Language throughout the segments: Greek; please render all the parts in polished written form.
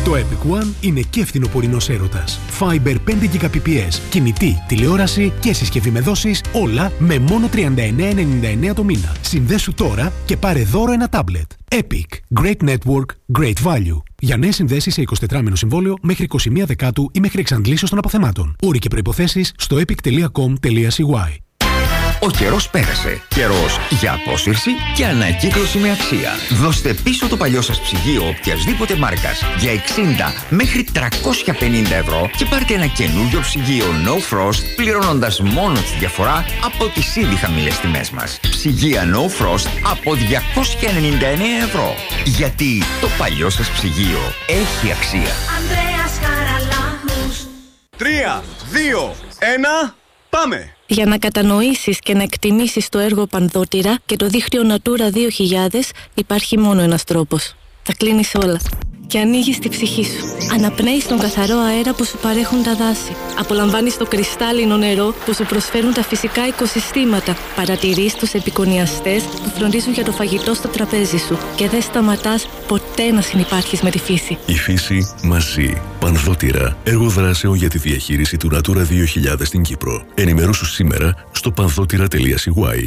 Το Epic One είναι και φθινοπορεινός έρωτας. Fiber 5 Gbps, κινητή, τηλεόραση και συσκευή με δόσεις, όλα με μόνο 39,99 το μήνα. Συνδέσου τώρα και πάρε δώρο ένα τάμπλετ. Epic. Great Network, Great Value. Για νέες συνδέσεις σε 24μηνο συμβόλαιο μέχρι 21 Δεκάτου ή μέχρι εξαντλήσεως των αποθεμάτων. Όροι και προϋποθέσεις στο epic.com.cy. Ο καιρός πέρασε. Καιρός για απόσυρση και ανακύκλωση με αξία. Δώστε πίσω το παλιό σας ψυγείο οποιασδήποτε μάρκας για 60 μέχρι 350 ευρώ και πάρτε ένα καινούριο ψυγείο No Frost πληρώνοντας μόνο τη διαφορά από τις ήδη χαμηλές τιμές μας. Ψυγεία No Frost από 299 ευρώ. Γιατί το παλιό σας ψυγείο έχει αξία. Ανδρέας Χαραλάμπους. 3, 2, 1, πάμε! Για να κατανοήσεις και να εκτιμήσεις το έργο Πανδότηρα και το δίκτυο Natura 2000 υπάρχει μόνο ένας τρόπος. Τα κλείνεις όλα και ανοίγεις τη ψυχή σου. Αναπνέεις τον καθαρό αέρα που σου παρέχουν τα δάση. Απολαμβάνεις το κρυστάλλινο νερό που σου προσφέρουν τα φυσικά οικοσυστήματα. Παρατηρείς τους επικονιαστές που φροντίζουν για το φαγητό στο τραπέζι σου. Και δεν σταματάς ποτέ να συνυπάρχεις με τη φύση. Η φύση μαζί. Πανδότηρα. Έργο δράσεων για τη διαχείριση του Natura 2000 στην Κύπρο. Ενημερώσου σήμερα στο πανδότηρα.cy.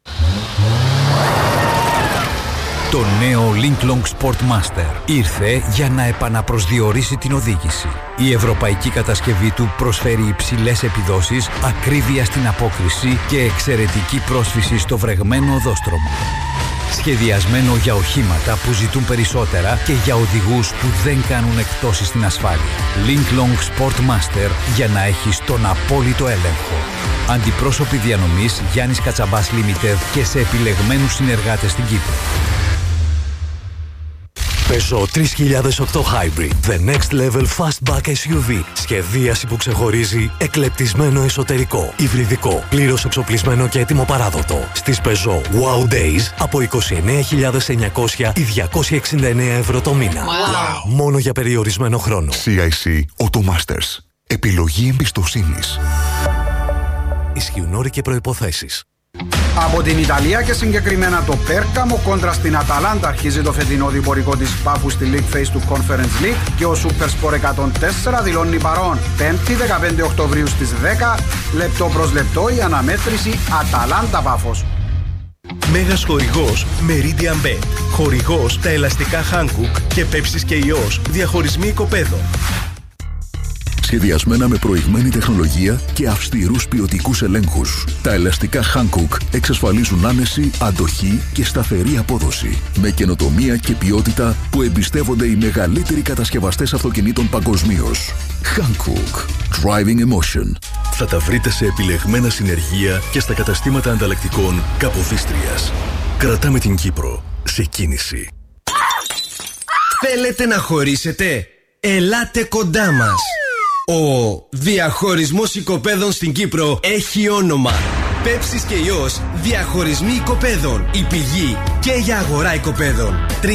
Το νέο Linklong Sportmaster ήρθε για να επαναπροσδιορίσει την οδήγηση. Η ευρωπαϊκή κατασκευή του προσφέρει υψηλές επιδόσεις, ακρίβεια στην απόκριση και εξαιρετική πρόσφυση στο βρεγμένο οδόστρωμα. Σχεδιασμένο για οχήματα που ζητούν περισσότερα και για οδηγούς που δεν κάνουν εκπτώσεις στην ασφάλεια. Linklong Sportmaster για να έχεις τον απόλυτο έλεγχο. Αντιπρόσωποι διανομής Γιάννης Κατσαμπάς Limited και σε επιλεγμένους συνεργάτες στην Κύπρο. Peugeot 3008 Hybrid. The next level fastback SUV. Σχεδίαση που ξεχωρίζει, εκλεπτισμένο εσωτερικό, υβριδικό, πλήρως εξοπλισμένο και έτοιμο παράδοτο. Στις Peugeot Wow Days από 29.900 ή 269 ευρώ το μήνα. Wow. Μόνο για περιορισμένο χρόνο. CIC Automasters. Επιλογή εμπιστοσύνης. Ισχύουν όροι και προϋποθέσεις. Από την Ιταλία και συγκεκριμένα το Πέρκαμο κόντρα στην Αταλάντα αρχίζει το φετινό διπορικό της Πάφου στη League Phase του Conference League και ο Super Sport 104 δηλώνει παρόν. 5η 15 Οκτωβρίου στις 10, λεπτό προς λεπτό η αναμέτρηση Αταλάντα Πάφος. Μέγας χορηγός Meridian Bet. Χορηγός τα ελαστικά Hankook και Πέψης και Ιός. Διαχωρισμοί οικοπαίδων. Σχεδιασμένα με προηγμένη τεχνολογία και αυστηρούς ποιοτικούς ελέγχους. Τα ελαστικά Hankook εξασφαλίζουν άνεση, αντοχή και σταθερή απόδοση. Με καινοτομία και ποιότητα που εμπιστεύονται οι μεγαλύτεροι κατασκευαστές αυτοκινήτων παγκοσμίως. Hankook. Driving Emotion. Θα τα βρείτε σε επιλεγμένα συνεργεία και στα καταστήματα ανταλλακτικών Καποδίστριας. Κρατάμε την Κύπρο σε κίνηση. Θέλετε να χωρίσετε? Ελάτε κοντά μας. Ο διαχωρισμός οικοπαίδων στην Κύπρο έχει όνομα. Πέψης και Ιός, διαχωρισμοί οικοπαίδων. Η πηγή και για αγορά οικοπαίδων.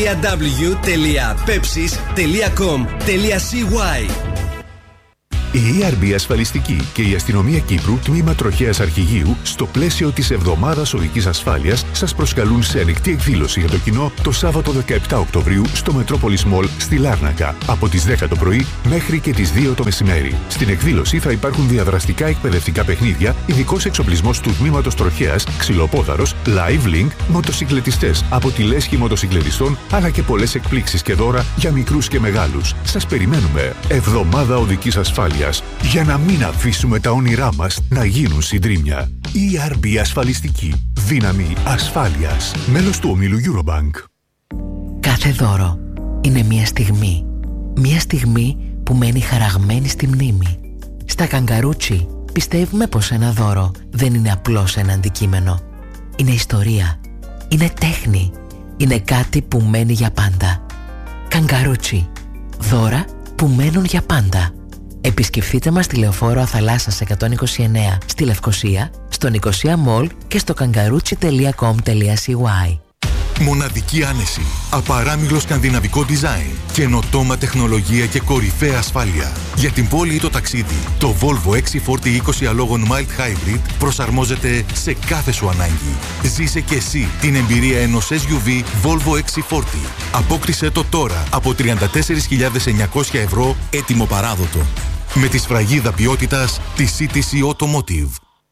www.pepsis.com.cy. Η ERB Ασφαλιστική και η Αστυνομία Κύπρου, τμήμα Τροχέας Αρχηγείου, στο πλαίσιο της Εβδομάδας Οδικής Ασφάλειας, σας προσκαλούν σε ανοιχτή εκδήλωση για το κοινό το Σάββατο 17 Οκτωβρίου στο Metropolis Mall στη Λάρνακα, από τις 10 το πρωί μέχρι και τις 2 το μεσημέρι. Στην εκδήλωση θα υπάρχουν διαδραστικά εκπαιδευτικά παιχνίδια, ειδικός εξοπλισμός του τμήματος Τροχέας, ξυλοπόδαρος, live link, μοτοσυκλετιστές από τη λέσχη μοτοσυκλετιστών, αλλά και πολλές εκπλήξεις και δώρα για μικρούς και μεγάλους. Σας περιμένουμε. Εβδομάδα Οδικής Ασφάλειας. Για να μην αφήσουμε τα όνειρά μας να γίνουν συντρίμμια. ERB Ασφαλιστική. Δύναμη ασφάλειας. Μέλος του ομίλου Eurobank. Κάθε δώρο είναι μια στιγμή. Μια στιγμή που μένει χαραγμένη στη μνήμη. Στα Καγκαρούτσι πιστεύουμε πως ένα δώρο δεν είναι απλώς ένα αντικείμενο. Είναι ιστορία. Είναι τέχνη. Είναι κάτι που μένει για πάντα. Καγκαρούτσι. Δώρα που μένουν για πάντα. Επισκεφτείτε μας στη Λεωφόρο Αθαλάσσας 129 στη Λευκοσία, στο Νικοσία Mall και στο kangaruchi.com.cy. Μοναδική άνεση, απαράμιλο σκανδιναβικό design, καινοτόμα τεχνολογία και κορυφαία ασφάλεια. Για την πόλη ή το ταξίδι, το Volvo XC40 20 αλόγων Mild Hybrid προσαρμόζεται σε κάθε σου ανάγκη. Ζήσε και εσύ την εμπειρία ενός SUV Volvo XC40. Απόκτησε το τώρα από 34.900 ευρώ έτοιμο παράδοτο. Με τη σφραγίδα ποιότητας της CTC Automotive.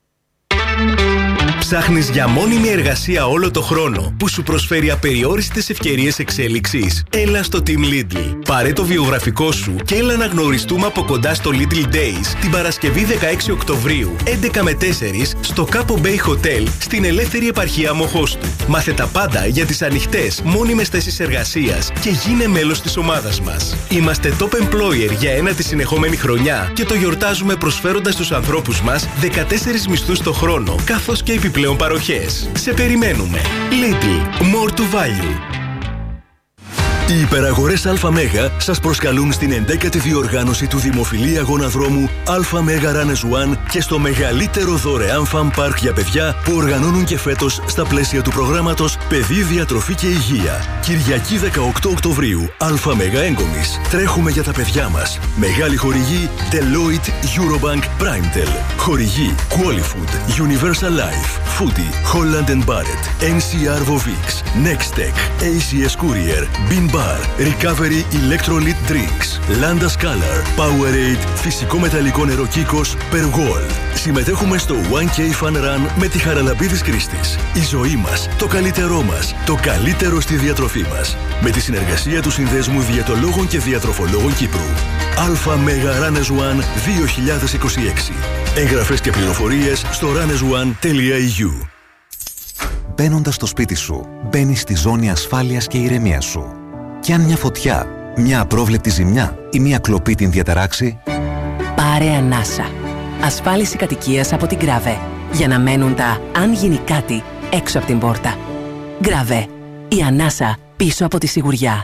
Ψάχνεις για μόνιμη εργασία όλο το χρόνο που σου προσφέρει απεριόριστες ευκαιρίες εξέλιξης? Έλα στο Team Lidl. Πάρε το βιογραφικό σου και έλα να γνωριστούμε από κοντά στο Lidl Days την Παρασκευή 16 Οκτωβρίου 11 με 4 στο Capo Bay Hotel στην ελεύθερη επαρχία Μοχώστου. Μάθε τα πάντα για τις ανοιχτές μόνιμες θέσεις εργασίας και γίνε μέλος της ομάδας μας. Είμαστε top employer για ένατη συνεχόμενη χρονιά και το γιορτάζουμε προσφέροντας στους ανθρώπους μας 14 μισθούς το χρόνο καθώς και επιπλέον παροχές. Σε περιμένουμε. Lidl. More to value. Οι υπεραγορές ΑΜΕΓΑ σας προσκαλούν στην 11η διοργάνωση του δημοφιλή αγώνα δρόμου ΑΜΕΓΑ Runners One και στο μεγαλύτερο δωρεάν φαν πάρκ για παιδιά που οργανώνουν και φέτος στα πλαίσια του προγράμματος Παιδί, Διατροφή και Υγεία. Κυριακή 18 Οκτωβρίου, ΑΜΕΓΑ Έγκομης. Τρέχουμε για τα παιδιά μας. Μεγάλη χορηγή Deloitte, Eurobank, Primetel. Χορηγή Qualifood, Universal Life, Foodie, Holland & Barrett, NCR Vovix, Nextech, ACS Courier, Bin Bar, Recovery Electrolyte Drinks, Landas Color, Powerade, φυσικό μεταλλικό νερό Kikos, Pergol. Συμμετέχουμε στο 1K Fun Run με τη Χαραλαμπίδης Κρίστης. Η ζωή μας, το καλύτερό μας, το καλύτερο στη διατροφή μας. Με τη συνεργασία του Συνδέσμου Διαιτολόγων και Διατροφολόγων Κύπρου. ΑΜΕΓΑ Runners One 2026. Εγγραφές και πληροφορίες στο runnersone.eu. Μπαίνοντας στο σπίτι σου, μπαίνεις στη ζώνη ασφάλειας και ηρεμίας σου. Κι αν μια φωτιά, μια απρόβλεπτη ζημιά ή μια κλοπή την διαταράξει, πάρε ανάσα. Ασφάλιση κατοικίας από την Grave. Για να μένουν τα «αν γίνει κάτι» έξω από την πόρτα. Grave. Η ανάσα πίσω από τη σιγουριά.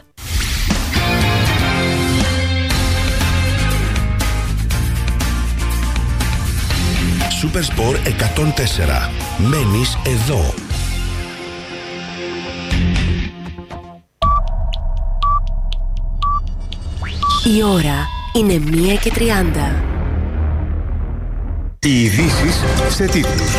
Supersport 104. Μένεις εδώ. Η ώρα είναι 1:30. Οι ειδήσεις σε τίτλους.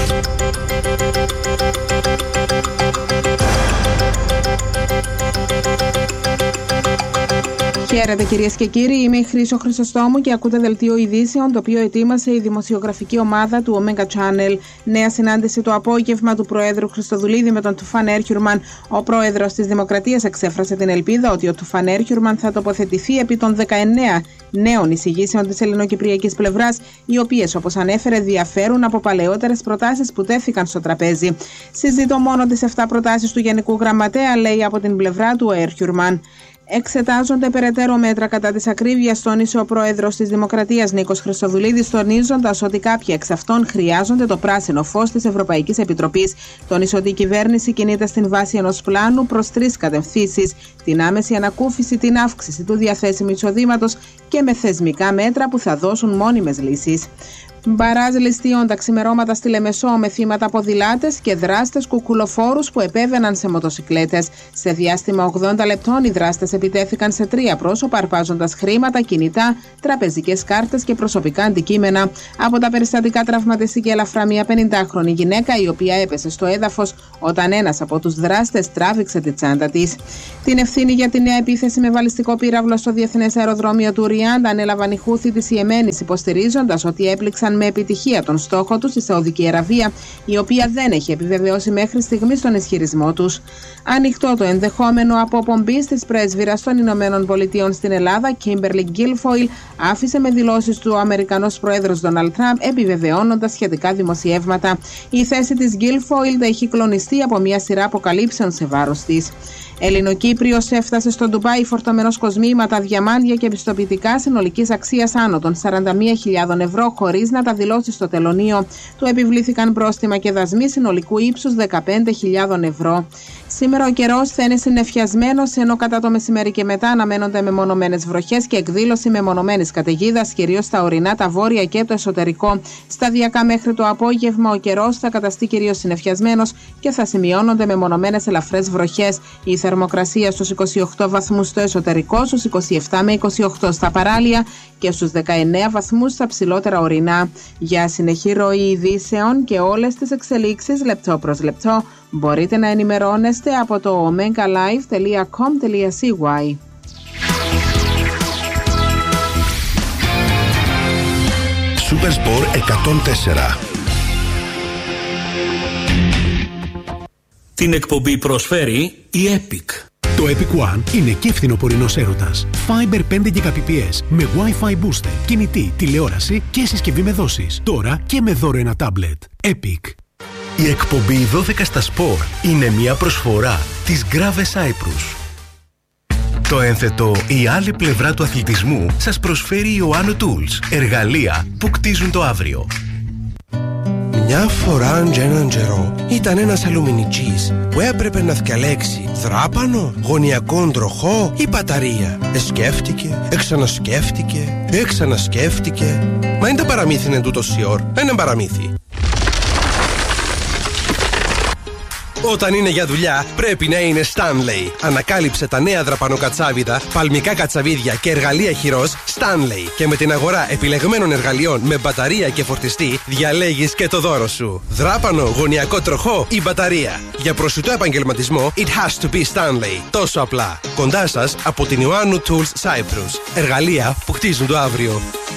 Χαίρετε κυρίες και κύριοι, είμαι η Χρύσο Χρυσοστόμου και ακούτε δελτίο ειδήσεων το οποίο ετοίμασε η δημοσιογραφική ομάδα του Omega Channel. Νέα συνάντηση το απόγευμα του Προέδρου Χριστοδουλίδη με τον Τουφάν Έρχιουρμαν. Ο Πρόεδρος της Δημοκρατίας εξέφρασε την ελπίδα ότι ο Τουφάν Έρχιουρμαν θα τοποθετηθεί επί των 19 νέων εισηγήσεων της ελληνοκυπριακής πλευράς, οι οποίες, όπως ανέφερε, διαφέρουν από παλαιότερες προτάσεις που τέθηκαν στο τραπέζι. Συζητώ μόνο τις 7 προτάσεις του Γενικού Γραμματέα, λέει από την πλευρά του ο Έρχιουρμαν. Εξετάζονται περαιτέρω μέτρα κατά της ακρίβειας, τόνισε ο Πρόεδρος της Δημοκρατίας Νίκος Χριστοδουλίδης, τονίζοντας ότι κάποιοι εξ αυτών χρειάζονται το πράσινο φως της Ευρωπαϊκής Επιτροπής. Τόνισε ότι η κυβέρνηση κινείται στην βάση ενός πλάνου προς 3 κατευθύνσεις: την άμεση ανακούφιση, την αύξηση του διαθέσιμου εισοδήματος και με θεσμικά μέτρα που θα δώσουν μόνιμες λύσεις. Μπαράζ ληστείων τα ξημερώματα στη Λεμεσό με θύματα ποδηλάτες και δράστες κουκουλοφόρους που επέβαιναν σε μοτοσικλέτες. Σε διάστημα 80 λεπτών οι δράστες επιτέθηκαν σε 3 πρόσωπα αρπάζοντας χρήματα, κινητά, τραπεζικές κάρτες και προσωπικά αντικείμενα. Από τα περιστατικά τραυματίστηκε ελαφρά μια 50χρονη γυναίκα, η οποία έπεσε στο έδαφος όταν ένας από τους δράστες τράβηξε τη τσάντα της. Την ευθύνη για τη νέα επίθεση με βαλιστικό πύραυλο στο διεθνές αεροδρόμιο του Ριάντ ανέλαβαν οι Χούθι της Ιεμένης, υποστηρίζοντας ότι έπληξαν με επιτυχία τον στόχο τους στη Σαουδική Αραβία, η οποία δεν έχει επιβεβαιώσει μέχρι στιγμής τον ισχυρισμό τους. Ανοιχτό το ενδεχόμενο αποπομπής της πρέσβυρας των Ηνωμένων Πολιτειών στην Ελλάδα, Κίμπερλι Γκίλφοιλ, άφησε με δηλώσεις του ο Αμερικανός Πρόεδρος Ντόναλντ Τραμπ, επιβεβαιώνοντας σχετικά δημοσιεύματα. Η θέση της Γκίλφοιλ έχει κλονιστεί από μια σειρά αποκαλύψεων σε βάρος της. Ελληνοκύπριος έφτασε στο Ντουμπάι φορτωμένος κοσμήματα, διαμάντια και πιστοποιητικά συνολικής αξίας άνω των 41.000 ευρώ, χωρίς να τα δηλώσει στο τελωνείο. Του επιβλήθηκαν πρόστιμα και δασμοί συνολικού ύψους 15.000 ευρώ. Σήμερα ο καιρός θα είναι συννεφιασμένος, ενώ κατά το μεσημέρι και μετά αναμένονται μεμονωμένες βροχές και εκδήλωση μεμονωμένης καταιγίδας, κυρίως στα ορεινά, τα βόρεια και το εσωτερικό. Σταδιακά μέχρι το απόγευμα ο καιρός θα καταστεί κυρίως συννεφιασμένος και θα σημειώνονται μεμονωμένες ελαφρές βροχές. Η θερμοκρασία στους 28 βαθμούς στο εσωτερικό, στους 27 με 28 στα παράλια και στους 19 βαθμούς στα ψηλότερα ορεινά. Για συνεχή ροή ειδήσεων και όλες τις εξελίξεις λεπτό προς λεπτό μπορείτε να ενημερώνεστε από το omegalive.com.cy. Supersport 104. Την εκπομπή προσφέρει η Epic. Το Epic One είναι και φθινοπορεινός έρωτας. Fiber 5 Gbps με Wi-Fi booster, κινητή, τηλεόραση και συσκευή με δόσεις. Τώρα και με δώρο ένα τάμπλετ. Epic. Η εκπομπή 12 στα σπορ είναι μια προσφορά της Grave Cyprus. Το ένθετο «Η άλλη πλευρά του αθλητισμού» σας προσφέρει η Oano Tools, εργαλεία που κτίζουν το αύριο. Μια φορά και έναν καιρό ήταν ένας αλουμινιτζής που έπρεπε να διαλέξει δράπανο, γωνιακόν τροχό ή μπαταρία. Σκέφτηκε, ξανασκέφτηκε. Μα είναι τα παραμύθι είναι τούτος η ώρα. Είναι παραμύθι. Όταν είναι για δουλειά, πρέπει να είναι Stanley. Ανακάλυψε τα νέα δραπανοκατσάβιδα, παλμικά κατσαβίδια και εργαλεία χειρός Stanley. Και με την αγορά επιλεγμένων εργαλείων με μπαταρία και φορτιστή, διαλέγεις και το δώρο σου. Δράπανο, γωνιακό τροχό ή μπαταρία. Για προσιτό επαγγελματισμό, it has to be Stanley. Τόσο απλά. Κοντά σας από την Oano Tools Cyprus. Εργαλεία που χτίζουν το αύριο.